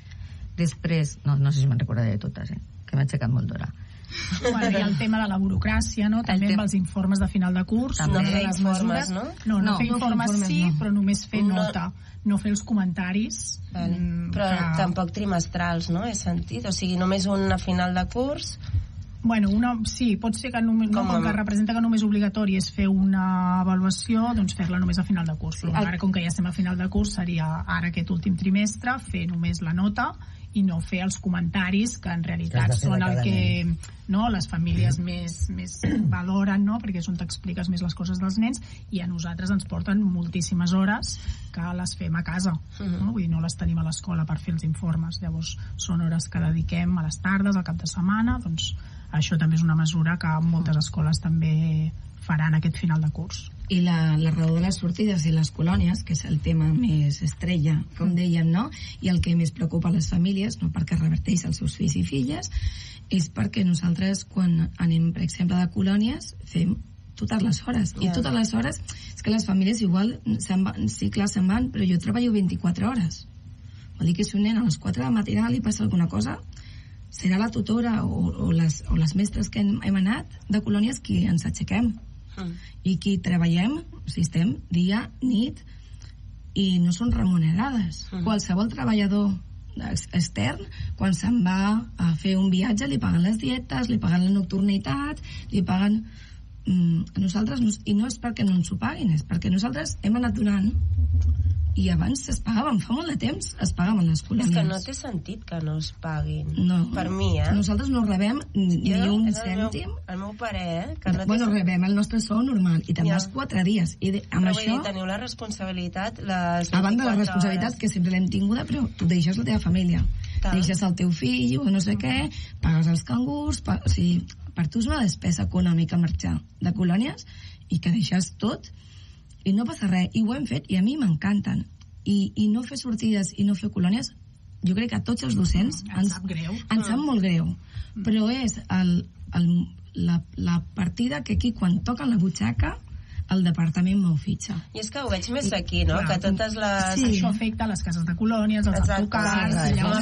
Després, no sé si me'n recordaré de totes, que m'he aixecat molt d'hora. Bueno, i el tema de la burocràcia, no? També amb els informes de final de curs. No fer informes, no? No fer informes sí, però només fer nota. No fer els comentaris. Però tampoc trimestrals, no? He sentit. O sigui, només una final de curs. Bueno, sí, pot ser que només, com que representa que només obligatori és fer una avaluació, doncs fer-la només a final de curs. Però ara, com que ja estem a final de curs, seria ara aquest últim trimestre fer només la nota i no fer els comentaris que en realitat són el que les famílies més valoren, perquè és on t'expliques més les coses dels nens, i a nosaltres ens porten moltíssimes hores que les fem a casa, vull dir, no les tenim a l'escola per fer els informes. Llavors són hores que dediquem a les tardes, al cap de setmana. Doncs això també és una mesura que moltes escoles també faran aquest final de curs. I la raó de les sortides i les colònies, que és el tema més estrella, com dèiem, no? I el que més preocupa a les famílies, no perquè reverteix als seus fills i filles, és perquè nosaltres, quan anem, per exemple, de colònies, fem totes les hores. I totes les hores, és que les famílies igual, sí, clar, se'n van, però jo treballo 24 hores. Vol dir que si un nen a les 4 de la matinada li passa alguna cosa, serà la tutora o les mestres que hem anat de colònies qui ens aixequem. I qui treballem, o sigui, estem dia, nit, i no són remunerades. Qualsevol treballador extern, quan se'n va a fer un viatge, li paguen les dietes, li paguen la nocturnitat, li paguen... Nosaltres, i no és perquè no ens ho paguin, és perquè nosaltres hem anat donant, i abans es pagaven, fa molt de temps es pagaven les colònies. És que no té sentit que no es paguin. No. Per mi, Nosaltres no rebem ni un cèntim. El meu parer, que no rebem el nostre sou normal, i també els 4 dies. I amb això... Però teniu la responsabilitat, les 24 a banda de la responsabilitat, que sempre l'hem tinguda, però tu deixes la teva família. Deixes el teu fill o no sé què, pagues els cangurs, o sigui, per tu és una despesa econòmica marxar de colònies i que deixes tot i no passa res, i ho hem fet, i a mi m'encanten, i no fer sortides i no fer colònies, jo crec que a tots els docents ens sap molt greu, però és la partida que aquí quan toquen la butxaca el departament m'ho fitxa. I és que ho veig més aquí, no? Que totes les... Sí. Això afecta les cases de colònies, els autocars,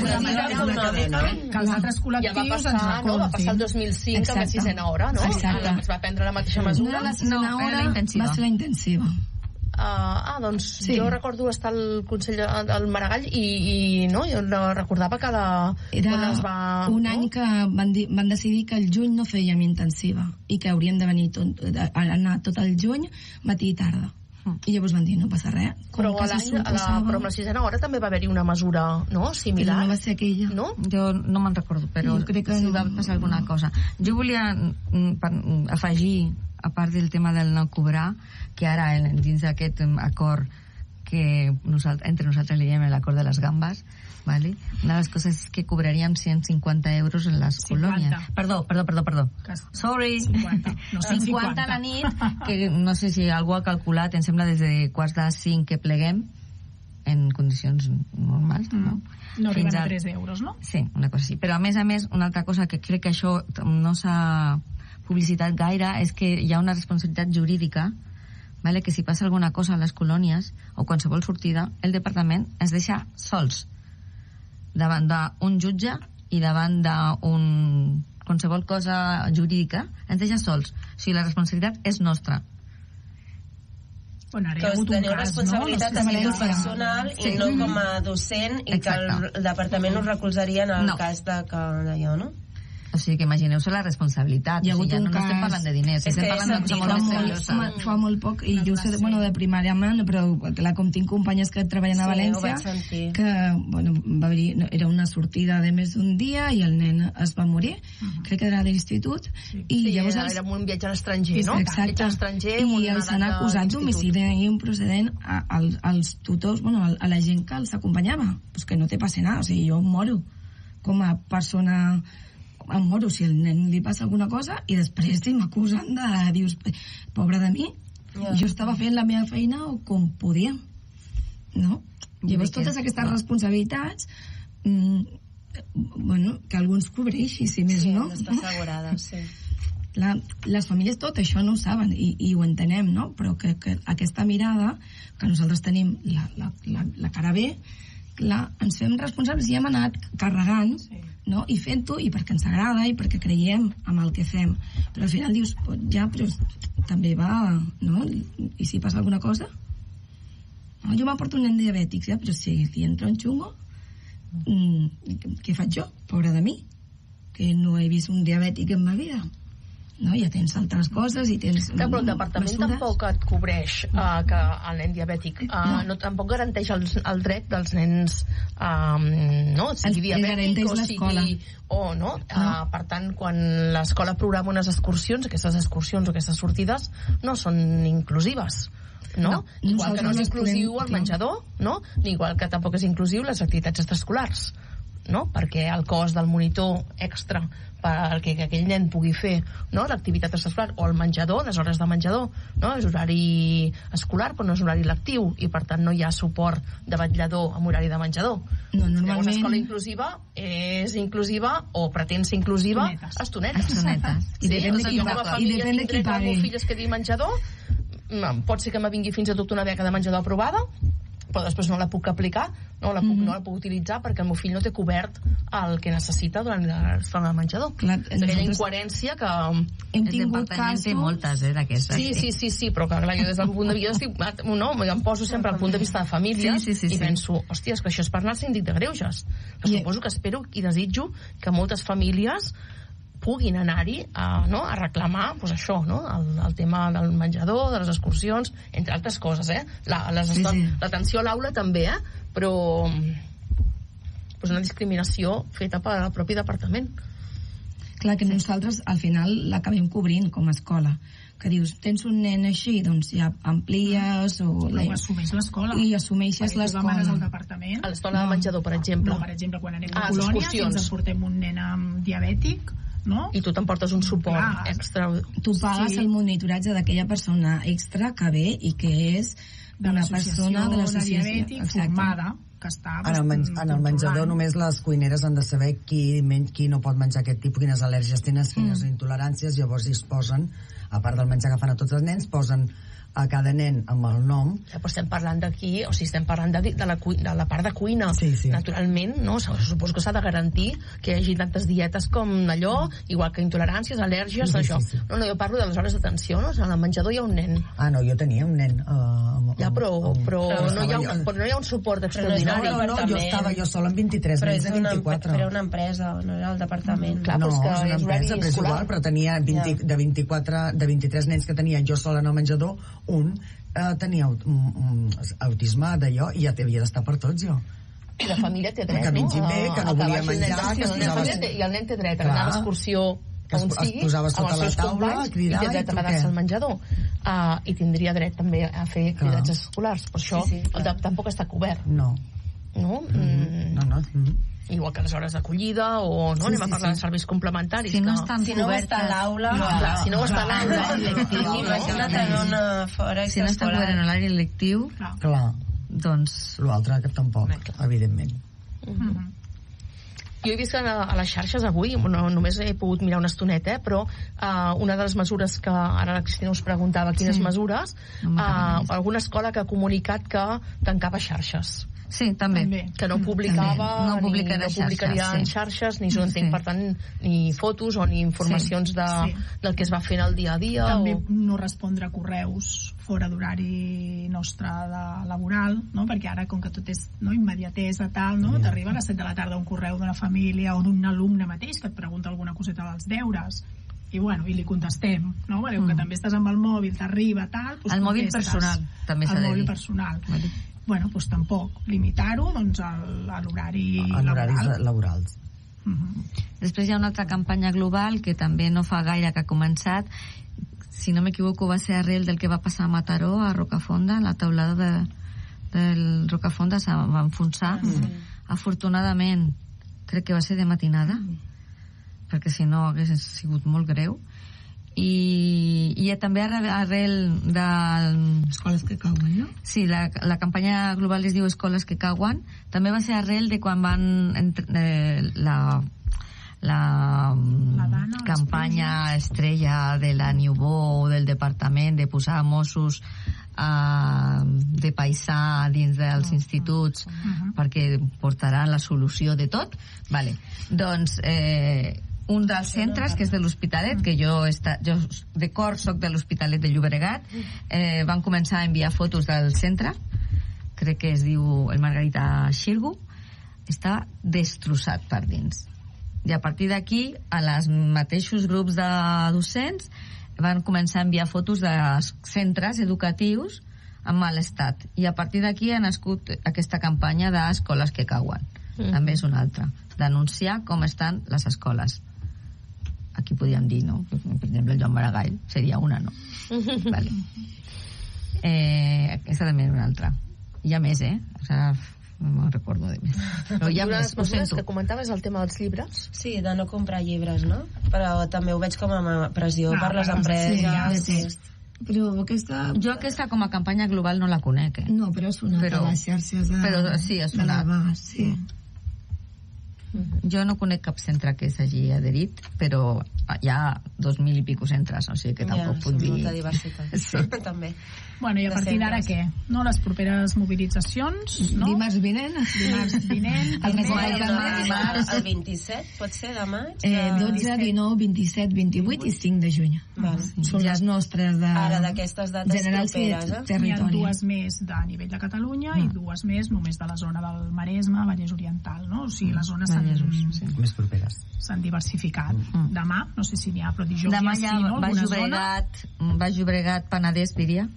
que els altres col·lectius ens recoltin. Va passar el 2005 amb la sisena hora, no? Es va prendre la mateixa mesura. La sisena hora va ser la intensiva. Doncs jo recordo estar al Consell del Maragall i no, jo recordava que era un any que van decidir que el juny no fèiem intensiva i que haurien de venir anar tot el juny, matí i tarda. I llavors van dir, no passa res. Però amb la sisena hora també va haver-hi una mesura, no?, similar. Però no va ser aquella. No? Jo no me'n recordo, però crec que sí va passar alguna cosa. Jo volia afegir, a part del tema del no cobrar, que ara dins d'aquest acord que entre nosaltres li diem l'acord de les gambes, ¿vale? Una de les coses és que cobraríem 150 euros en les colònies. Perdó. Sorry. 50 a la nit, que no sé si algú ha calculat, em sembla des de 4:05 que pleguem, en condicions normals, no? No arriben a 3 euros, no? Sí, una cosa així. Però a més, una altra cosa que crec que això no s'ha publicitat gaire és que hi ha una responsabilitat jurídica, vale? Que si passa alguna cosa a les colònies o qualsevol sortida, el departament ens deixa sols davant d'un jutge i davant d'un qualsevol cosa jurídica, ens deixa sols. O sigui, la responsabilitat és nostra. Bueno, que teniu responsabilitat a nivell personal i no com a docent, i que el departament us recolzaria en el cas d'allò, no? O sigui, que imagineu-se la responsabilitat. Hi ha hagut un cas... No estem parlant de diners, estem parlant d'una cosa molt seriosa. Fa molt poc, i jo sé, de primària, però clar, com tinc companyes que treballen a València, que, va haver-hi, era una sortida de més d'un dia i el nen es va morir, crec que era a l'institut, i llavors... Era un viatge a l'estranger, no? Exacte. I els han acusat d'homicidi improcedent als tutors, a la gent que els acompanyava. Pues que no te passa nada, o sigui, jo moro com a persona... em moro si el nen li passa alguna cosa, i després m'acusen de... dius, pobre de mi, jo estava fent la meva feina com podia, no? Llavors totes aquestes responsabilitats que algú ens cobreixi, si més no. Sí, d'estar assegurada, sí. Les famílies tot això no ho saben i ho entenem, no? Però que aquesta mirada, que nosaltres tenim la cara B, clar, ens fem responsables i hem anat carregant, no? I fent-ho, i perquè ens agrada i perquè creiem en el que fem, però al final dius, ja, però també va, no? I si passa alguna cosa? No, jo m'aporto un nen diabètic, ja, però si entra un xungo, què faig jo? Pobra de mi, que no he vist un diabètic en ma vida. No? Ja tens altres coses i tens però el departament mesures. Tampoc et cobreix que el nen diabètic no tampoc garanteix el dret dels nens no? Sigui diabètic o sigui no? Per tant, quan l'escola programa unes excursions, aquestes excursions o aquestes sortides no són inclusives, no? Igual que no és inclusiu el menjador, no? Ni igual que tampoc és inclusiu les activitats extraescolars, no? Perquè el cost del monitor extra perquè aquell nen pugui fer, no? L'activitat extraescolar o el menjador, les hores de menjador, no? És horari escolar però no és horari lectiu i per tant no hi ha suport de vetllador amb horari de menjador. Llavors l'escola inclusiva és inclusiva o pretén ser inclusiva a estonetes. I depèn de qui pagui. El meu fill es quedi menjador, pot ser que me vingui fins a tot una beca de menjador aprovada, però després no la puc aplicar, no la puc utilitzar perquè el meu fill no té cobert el que necessita durant l'estona de menjador. Aquella incoherència que hem tingut casos... Té moltes, d'aquestes. Sí, però que clar, jo des del punt de vista em poso sempre al punt de vista de famílies i penso, hòstia, és que això és per anar al síndic de greuges. Suposo que espero i desitjo que moltes famílies puguin anar-hi a reclamar pues això, no? El tema del menjador, de les excursions, entre altres coses, l'atenció a l'aula també, però pues una discriminació feta pel propi departament. Clar, que nosaltres al final l'acabem cobrint com a escola, que dius, tens un nen així, doncs ja amplies o assumeix l'escola i assumeixes l'escola al departament. A l'estona de menjador, per exemple. No, per exemple, quan anem a Colònia, si ens portem un nen amb diabètic, no? I tu t'emportes un suport extra. Tu pagues el monitoratge d'aquella persona extra que ve i que és una persona de l'associació diabètic formada que està en el menjador només les cuineres han de saber qui no pot menjar aquest tipus, quines al·lèrgies tenen, quines intoleràncies. Llavors es posen, a part del menjar que fan a tots els nens, posen a cada nen amb el nom. Però estem parlant d'aquí, o sigui, estem parlant de la part de cuina. Naturalment, no? Suposo que s'ha de garantir que hi hagi tantes dietes com allò, igual que intoleràncies, al·lèrgies, això. No, jo parlo de les hores d'atenció, no? En el menjador hi ha un nen. No, jo tenia un nen. Però no hi ha un suport extraordinari. No, jo sola amb 23 nens de 24. Però era una empresa, no era el departament. No, és una empresa, però és igual, però tenia de 23 nens que tenia jo sola en el menjador, un tenia autisme d'allò i ja havia d'estar per tots, jo. I la família té dret, que mengin bé, que no volia menjar, i el nen té dret a anar a l'excursió on sigui, posava sota la taula a cridar i té dret a quedar-se al menjador, i tindria dret també a fer activitats escolars, per això tampoc està cobert. No. Igual que les hores d'acollida o anem a parlar de serveis complementaris, si no està a l'aula, si no està a l'aula imagina't en una fora si no està coberta en l'àrea lectiu, doncs l'altre que tampoc, evidentment. Jo he vist que a les xarxes avui, només he pogut mirar una estoneta, però una de les mesures que ara la Cristina us preguntava quines mesures, alguna escola que ha comunicat que tancava xarxes. Sí, també. Que no publicava, no publicaria en xarxes, ni per tant, ni fotos o ni informacions del que es va fer en el dia a dia. També no respondre a correus fora d'horari nostre laboral, no? Perquè ara, com que tot és immediatesa, tal, no? T'arriba a les 7 de la tarda un correu d'una família o d'un alumne mateix que et pregunta alguna coseta dels deures i li contestem, no? Que també estàs amb el mòbil, t'arriba, tal... El mòbil personal, també s'ha de dir. El mòbil personal. Doncs tampoc, limitar-ho a l'horari laborals. Després hi ha una altra campanya global que també no fa gaire que ha començat, si no m'equivoco va ser arrel del que va passar a Mataró, a Rocafonda, la teulada del Rocafonda se va enfonsar. Afortunadament crec que va ser de matinada, perquè si no hagués sigut molt greu. I també arrel de... Escoles que cauen, no? Sí, la campanya global es diu Escoles que cauen. També va ser arrel de quan van la campanya estrella de la Niubó o del departament de posar Mossos de paisà dins dels instituts perquè portarà la solució de tot. Vale. Doncs un dels centres, que és de l'Hospitalet, que jo de cor soc de l'Hospitalet de Llobregat, van començar a enviar fotos del centre, crec que es diu el Margarita Xirgu, està destrossat per dins. I a partir d'aquí, a les mateixos grups de docents van començar a enviar fotos de centres educatius en mal estat. I a partir d'aquí ha nascut aquesta campanya d'escoles que cauen. També és una altra. Denunciar com estan les escoles. Aquí podríem dir, no? Per exemple, el Joan Maragall seria una, no? Vale. Aquesta també és una altra. Hi ha més, O sigui, no me'n recordo de més. Però hi ha més, ho sento. Que comentaves el tema dels llibres. Sí, de no comprar llibres, no? Però també ho veig com a pressió per les empreses. Però aquesta... Jo aquesta com a campanya global no la conec, No, però ha sonat a les xarxes de... Però sí, ha sonat. De la vaga, sí. Jo no conec cap centre que s'hagi adherit, però hi ha 2.000 i pico centres, o sigui que tampoc puc dir... Molta diversitat. Sí. També. Bueno, i a partir d'ara què? No? Les properes mobilitzacions, no? Dimarts vinent. El 27, pot ser, de maig? 12, 19, 27, 28 i 5 de juny. Són les nostres de... Ara, d'aquestes dates properes, N'hi ha 2 més de nivell de Catalunya i 2 més només de la zona del Maresme, Vallès Oriental, no? O sigui, les zones més properes. S'han diversificat. Demà, no sé si n'hi ha, però dijous demà ja no? Baix Llobregat, Penedès, diria.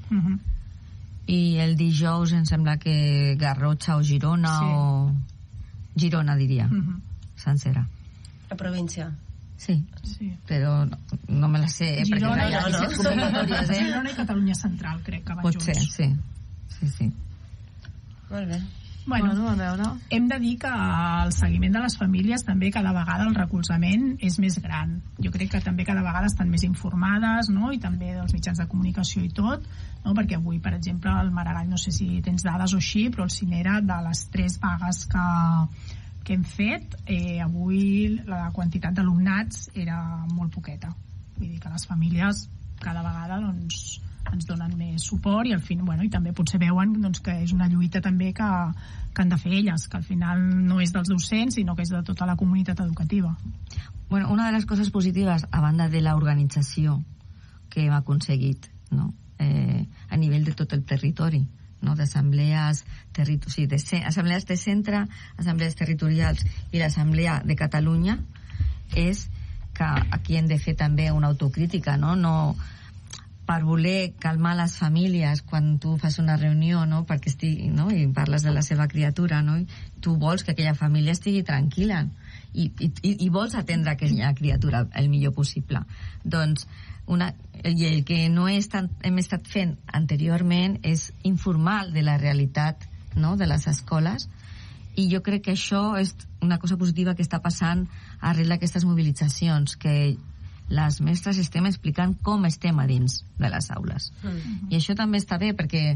I el dijous em sembla que Garrotxa o Girona o... Girona, diria. Sencera. La província. Sí. Però no me la sé, Girona, perquè no hi ha convocatòries, Girona i Catalunya Central, crec que van junts. Pot ser, sí. Molt bé. Bueno, a veure. Hem de dir que el seguiment de les famílies també cada vegada el recolzament és més gran. Jo crec que també cada vegada estan més informades, no? I també dels mitjans de comunicació i tot, no? Perquè avui, per exemple, el Maragall, no sé si tens dades o així, però el Cinera, de les 3 vagues que hem fet, avui la quantitat d'alumnats era molt poqueta. Vull dir que les famílies cada vegada ens donen més suport i al final, bueno, i també potser veuen que és una lluita també que han de fer elles, que al final no és dels docents sinó que és de tota la comunitat educativa. Bueno, una de les coses positives a banda de l'organització que hem aconseguit, no? A nivell de tot el territori, no? D'assemblees assemblees de centre, assemblees territorials i l'assemblea de Catalunya, és que aquí hem de fer també una autocrítica, no per voler calmar les famílies quan tu fas una reunió, no? Perquè no? I parles de la seva criatura, no? I tu vols que aquella família estigui tranquil·la i vols atendre aquella criatura el millor possible. Doncs i el que no hem estat fent anteriorment és informar de la realitat, no? De les escoles, i jo crec que això és una cosa positiva que està passant arrel d'aquestes mobilitzacions, que les mestres estem explicant com estem a dins de les aules. I això també està bé, perquè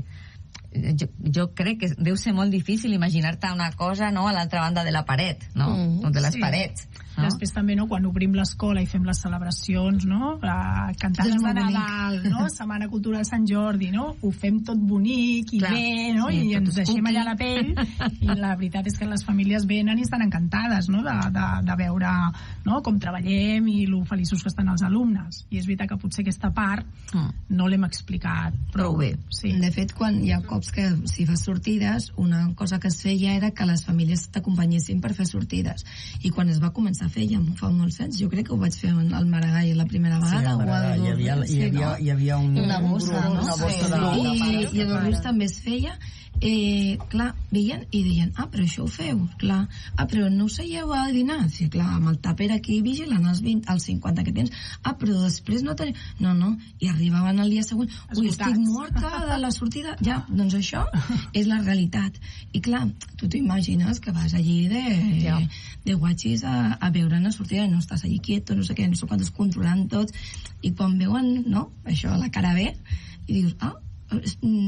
jo crec que deu ser molt difícil imaginar-te una cosa, no?, a l'altra banda de la paret, no? O de les parets. No? Després també, no?, quan obrim l'escola i fem les celebracions, no?, cantades de Nadal, no?, Setmana Cultural de Sant Jordi, no?, ho fem tot bonic i bé, no?, i ens deixem allà la pell, i la veritat és que les famílies venen i estan encantades, no?, de veure, no?, com treballem i lo feliços que estan els alumnes. I és veritat que potser aquesta part no l'hem explicat prou bé. Sí. De fet, quan hi ha cops que si fas sortides, una cosa que es feia era que les famílies t'acompanyessin per fer sortides, i quan es va començar a fer, ja fa molts anys, jo crec que ho vaig fer al Maragall la primera vegada. Sí, hi havia una bossa, no? Una bossa i a Dosrius també es feia. Clar, veien i deien, però això ho feu, clar, però no us seieu a dinar? Sí, clar, amb el tàper aquí vigilant els 50 que tens, però després no teniu... No, i arribaven el dia següent, estic morta de la sortida, ja, doncs això és la realitat. I clar, tu t'imagines que vas allí de guatxis a veure una sortida i no estàs allí quieto, no sé què, no sé quantos, controlant tots, i quan veuen, no, això, la cara bé, i dius,